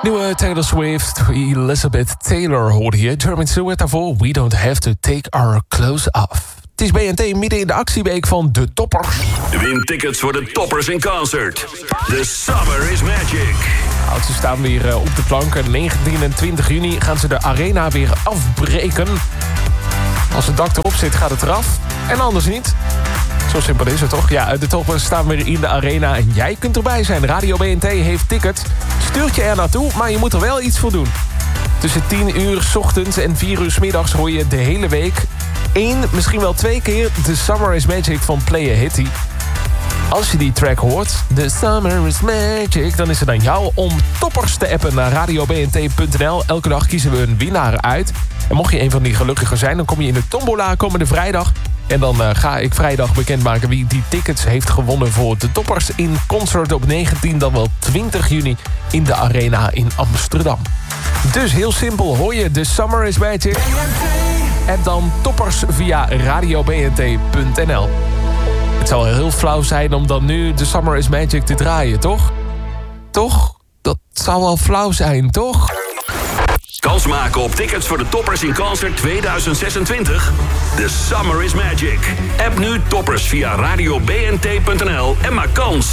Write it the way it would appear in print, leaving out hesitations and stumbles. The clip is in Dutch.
Nieuwe Taylor Swift, Elizabeth Taylor hoorde je. Jermaine Stewart daarvoor, We Don't Have To Take Our Clothes Off. Het is BNT midden in de actieweek van de toppers. Win tickets voor de toppers in concert. The Summer is Magic. Nou, ze staan weer op de planken. 19 en 20 juni gaan ze de arena weer afbreken. Als het dak erop zit, gaat het eraf. En anders niet. Zo simpel is het toch? Ja, de toppers staan weer in de arena en jij kunt erbij zijn. Radio BNT heeft tickets. Stuurt je er naartoe, maar je moet er wel iets voor doen. Tussen 10 uur 's ochtends en 4 uur 's middags hoor je de hele week 1, misschien wel 2 keer The Summer is Magic van Play a Hitty. Als je die track hoort, The Summer is Magic, dan is het aan jou om toppers te appen naar radiobnt.nl. Elke dag kiezen we een winnaar uit. En mocht je een van die gelukkigen zijn, dan kom je in de tombola komende vrijdag. En dan ga ik vrijdag bekendmaken wie die tickets heeft gewonnen voor de toppers in concert op 19, dan wel 20 juni in de Arena in Amsterdam. Dus heel simpel, hoor je The Summer is Magic? En dan toppers via radiobnt.nl. Het zou heel flauw zijn om dan nu The Summer is Magic te draaien, toch? Toch? Dat zou wel flauw zijn, toch? Kans maken op tickets voor de toppers in concert 2026. The Summer is Magic. App nu toppers via radiobnt.nl en maak kans.